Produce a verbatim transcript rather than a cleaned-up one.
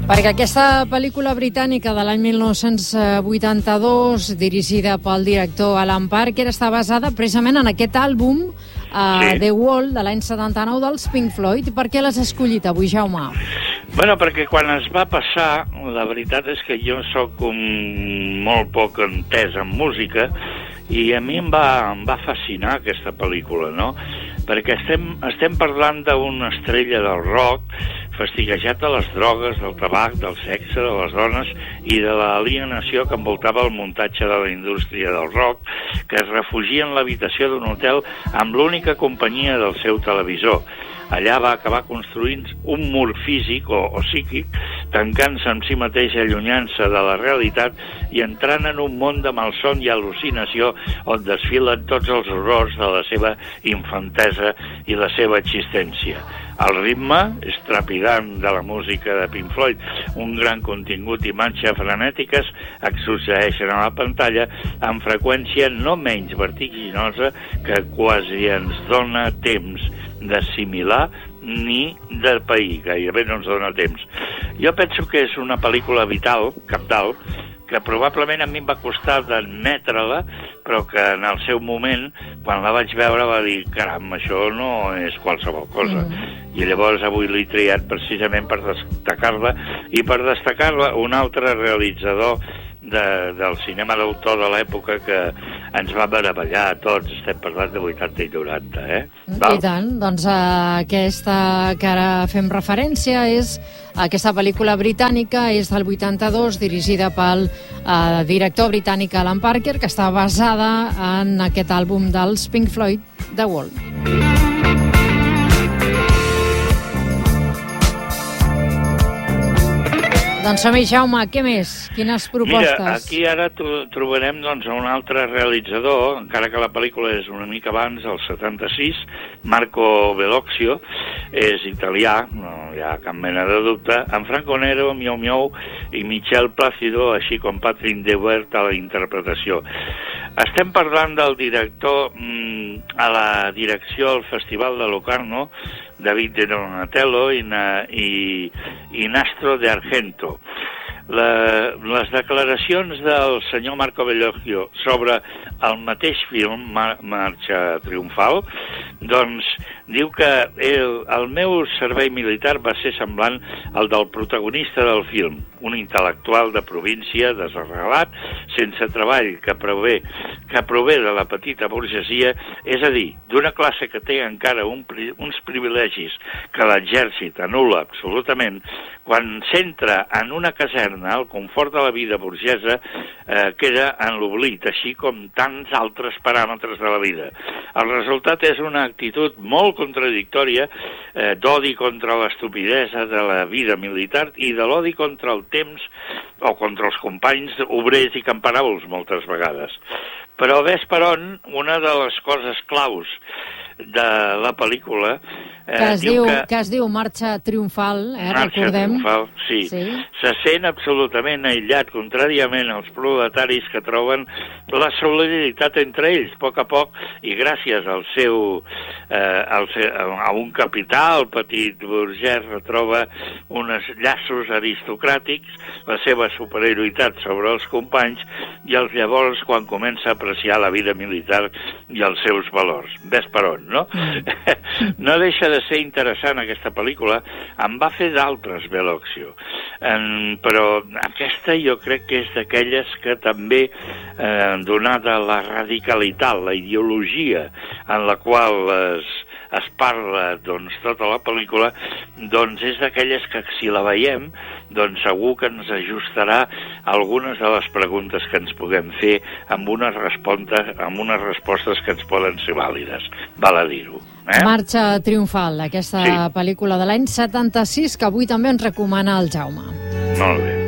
Perquè aquesta pel·lícula britànica de l'any mil nou-cents vuitanta-dos, dirigida pel director Alan Parker, està basada precisament en aquest àlbum uh, sí. The Wall, de l'any setanta-nou, dels Pink Floyd. Per què l'has escollit avui, Jaume? Bueno, perquè quan es va passar, la veritat és que jo sóc un molt poc entès en música i a mi em va, em va fascinar aquesta pel·lícula, no? Perquè estem, estem parlant d'una estrella del rock fastiguejat de les drogues, del tabac, del sexe, de les dones i de l'alienació que envoltava el muntatge de la indústria del rock, que es refugia en l'habitació d'un hotel amb l'única companyia del seu televisor. Allà va acabar construint un mur físic o, o psíquic, tancant-se amb si mateix, allunyant-se de la realitat i entrant en un món de malson i al·lucinació on desfilen tots els horrors de la seva infantesa i la seva existència. El ritme és trepidant de la música de Pink Floyd, un gran contingut i marxa frenètiques exsucceeixen a la pantalla amb freqüència no menys vertiginosa que quasi ens dona temps d'assimilar ni de pair, gairebé no ens dona temps. Jo penso que és una pel·lícula vital, cabdal, que probablement a mi em va costar d'admetre-la, però que en el seu moment, quan la vaig veure, va dir, caram, això no és qualsevol cosa. Mm. I llavors avui l'he triat precisament per destacar-la, i per destacar-la un altre realitzador de, del cinema d'autor de l'època que ens va meravellar a tots. Estem parlant de vuitanta i noranta, eh? Val? I tant. Doncs uh, aquesta que ara fem referència és aquesta pel·lícula britànica, és del vuitanta-dos, dirigida pel uh, director britànic Alan Parker, que està basada en aquest àlbum dels Pink Floyd, The Wall. Doncs som-hi, Jaume, què més? Quines propostes? Mira, aquí ara trobarem doncs, un altre realitzador, encara que la pel·lícula és una mica abans, el setanta-sis, Marco Bellocchio, és italià, no hi ha cap mena de dubte, amb Franco Nero, Miou Miou i Michel Plácido, així com Patrick Devers a la interpretació. Estem parlant del director mmm, a la direcció al Festival de Locarno, David de Donatello i, i, i Nastro de Argento. La, les declaracions del senyor Marco Bellocchio sobre el mateix film, Mar Marxa Triomfal, doncs diu que el, el meu servei militar va ser semblant al del protagonista del film, un intel·lectual de província desarrelat, sense treball, que prové, que prové de la petita burgesia, és a dir, d'una classe que té encara un, uns privilegis que l'exèrcit anul·la absolutament, quan s'entra en una caserna, el confort de la vida burgesa eh, queda en l'oblit, així com tants altres paràmetres de la vida. El resultat és una actitud molt contradictòria eh, d'odi contra l'estupidesa de la vida militar i de l'odi contra el temps o contra els companys obrers i camperols moltes vegades. Però ves per on, una de les coses claus de la pel·lícula eh, que, es diu, diu que, que es diu Marxa Triomfal, eh, Marxa recordem. Triomfal, sí. sí. Se sent absolutament aïllat, contràriament als proletaris que troben la solidaritat entre ells, a poc a poc, i gràcies al seu, eh, al seu a un capità, el petit burgès retroba uns llaços aristocràtics, la seva superioritat sobre els companys, i els llavors quan comença a apreciar la vida militar i els seus valors. Ves per on, no? Mm. No deixa de ser interessant aquesta pel·lícula, em va fer d'altres Bellocchio, um, però aquesta jo crec que és d'aquelles que també, eh, donada la radicalitat, la ideologia en la qual es, es parla doncs, tota la pel·lícula, doncs és d'aquelles que si la veiem, doncs segur que ens ajustarà algunes de les preguntes que ens puguem fer amb unes respostes, amb unes respostes que ens poden ser vàlides, val a dir-ho. Eh? Marxa Triomfal, aquesta sí. pel·lícula de l'any setanta-sis que avui també ens recomana el Jaume. Molt bé.